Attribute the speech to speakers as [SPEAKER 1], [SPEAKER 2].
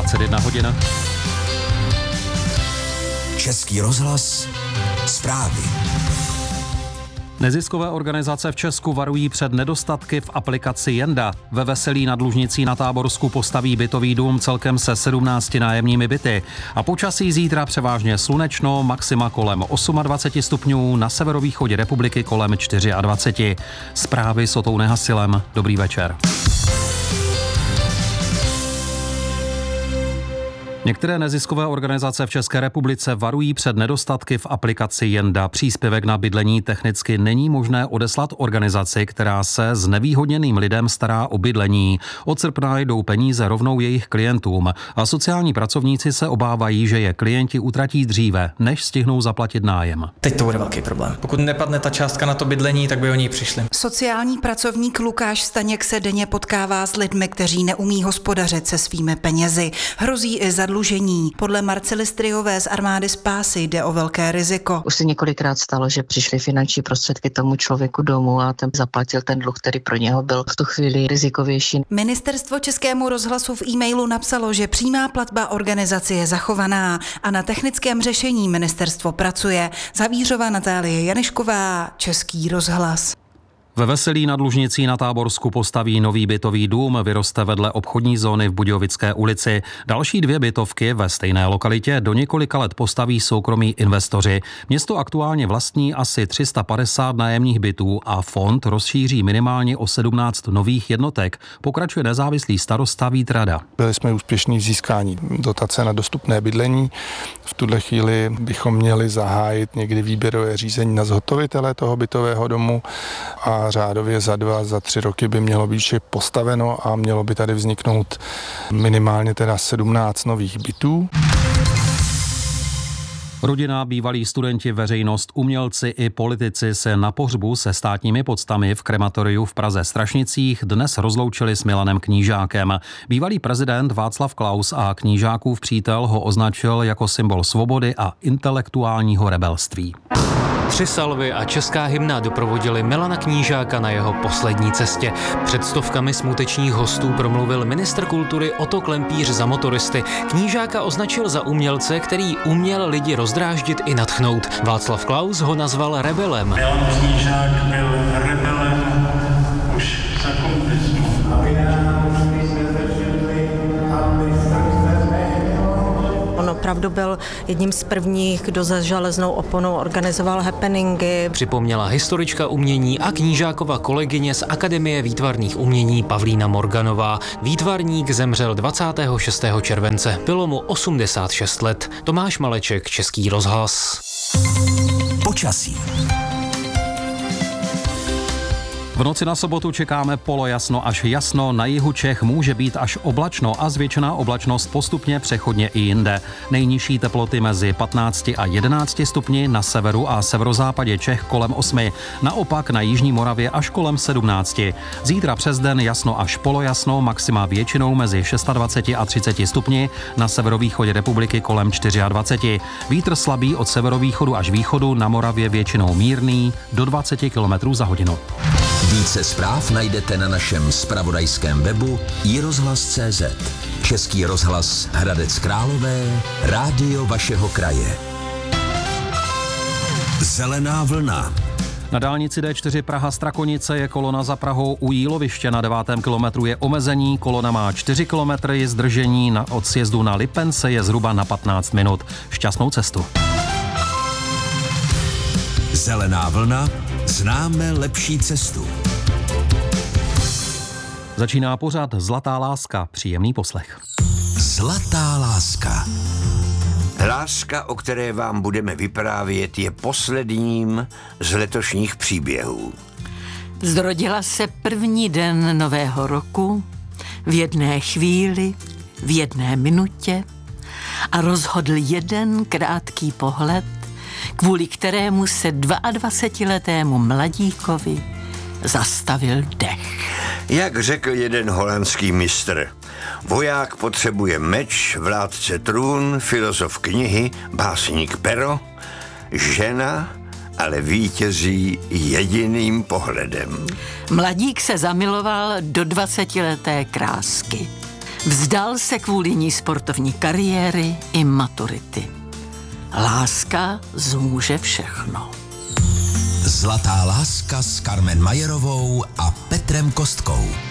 [SPEAKER 1] 21 hodin.
[SPEAKER 2] Český rozhlas, zprávy.
[SPEAKER 1] Neziskové organizace v Česku varují před nedostatky v aplikaci Jenda. Ve Veselí nad Lužnicí na Táborsku postaví bytový dům celkem se 17 nájemními byty. A počasí zítra převážně slunečno, maxima kolem 28 stupňů, na severovýchodě republiky kolem 24. Zprávy s Otou Nehasilem. Dobrý večer. Některé neziskové organizace v České republice varují před nedostatky v aplikaci Jenda. Příspěvek na bydlení technicky není možné odeslat organizaci, která se znevýhodněným lidem stará o bydlení. Od srpna jdou peníze rovnou jejich klientům a sociální pracovníci se obávají, že je klienti utratí dříve, než stihnou zaplatit nájem.
[SPEAKER 3] Teď to bude velký problém. Pokud nepadne ta částka na to bydlení, tak by o ní přišli.
[SPEAKER 4] Sociální pracovník Lukáš Staněk se denně potkává s lidmi, kteří neumí hospodařit se svými penězi. Hrozí i zadlužení. Podle Marcely Stryjové z Armády spásy jde o velké riziko.
[SPEAKER 5] Už se několikrát stalo, že přišly finanční prostředky tomu člověku domů a ten zaplatil ten dluh, který pro něho byl v tu chvíli rizikovější.
[SPEAKER 4] Ministerstvo Českému rozhlasu v e-mailu napsalo, že přímá platba organizace je zachovaná a na technickém řešení ministerstvo pracuje. Zavířová Natálie Janešková, Český rozhlas.
[SPEAKER 1] Ve Veselí nad Lužnicí na Táborsku postaví nový bytový dům, vyroste vedle obchodní zóny v Budějovické ulici. Další 2 bytovky ve stejné lokalitě do několika let postaví soukromí investoři. Město aktuálně vlastní asi 350 nájemních bytů a fond rozšíří minimálně o 17 nových jednotek, pokračuje nezávislý starosta Vít Rada.
[SPEAKER 6] Byli jsme úspěšní v získání dotace na dostupné bydlení. V tuhle chvíli bychom měli zahájit někdy výběrové řízení na zhotovitele toho bytového domu a řádově za 2-3 roky by mělo být vše postaveno a mělo by tady vzniknout minimálně teda 17 nových bytů.
[SPEAKER 1] Rodina, bývalí studenti, veřejnost, umělci i politici se na pohřbu se státními poctami v krematoriu v Praze Strašnicích dnes rozloučili s Milanem Knížákem. Bývalý prezident Václav Klaus a Knížákův přítel ho označil jako symbol svobody a intelektuálního rebelství.
[SPEAKER 7] 3 salvy a česká hymna doprovodili Milana Knížáka na jeho poslední cestě. Před stovkami smutečních hostů promluvil ministr kultury Otto Klempíř za motoristy. Knížáka označil za umělce, který uměl lidi rozdráždit i nadchnout. Václav Klaus ho nazval rebelem.
[SPEAKER 8] Milan Knížák byl rebelem už za komunismu.
[SPEAKER 9] On opravdu byl jedním z prvních, kdo za železnou oponou organizoval happeningy.
[SPEAKER 7] Připomněla historička umění a Knížákova kolegyně z Akademie výtvarných umění Pavlína Morganová. Výtvarník zemřel 26. července. Bylo mu 86 let. Tomáš Maleček, Český rozhlas.
[SPEAKER 2] Počasí.
[SPEAKER 1] V noci na sobotu čekáme polojasno až jasno, na jihu Čech může být až oblačno a zvětšená oblačnost postupně přechodně i jinde. Nejnižší teploty mezi 15 a 11 stupni, na severu a severozápadě Čech kolem 8, naopak na jižní Moravě až kolem 17. Zítra přes den jasno až polojasno, maxima většinou mezi 26 a 30 stupni, na severovýchodě republiky kolem 24. Vítr slabý od severovýchodu až východu, na Moravě většinou mírný do 20 km za hodinu.
[SPEAKER 2] Více zpráv najdete na našem zpravodajském webu iRozhlas.cz. Český rozhlas Hradec Králové, rádio vašeho kraje. Zelená vlna.
[SPEAKER 1] Na dálnici D4 Praha-Strakonice je kolona za Prahou u Jíloviště, na 9. kilometru je omezení, kolona má 4 kilometry, zdržení od sjezdu na Lipence je zhruba na 15 minut. Šťastnou cestu.
[SPEAKER 2] Zelená vlna, známe lepší cestu.
[SPEAKER 1] Začíná pořad Zlatá láska, příjemný poslech.
[SPEAKER 2] Zlatá láska.
[SPEAKER 10] Láska, o které vám budeme vyprávět, je posledním z letošních příběhů.
[SPEAKER 11] Zrodila se první den nového roku, v jedné chvíli, v jedné minutě a rozhodl jeden krátký pohled, kvůli kterému se 22letému mladíkovi zastavil dech.
[SPEAKER 10] Jak řekl jeden holandský mistr, voják potřebuje meč, vládce trůn, filozof knihy, básník pero, žena ale vítězí jediným pohledem.
[SPEAKER 11] Mladík se zamiloval do 20leté krásky. Vzdal se kvůli ní sportovní kariéry i maturity. Láska zmůže všechno.
[SPEAKER 2] Zlatá láska s Carmen Majerovou a Petrem Kostkou.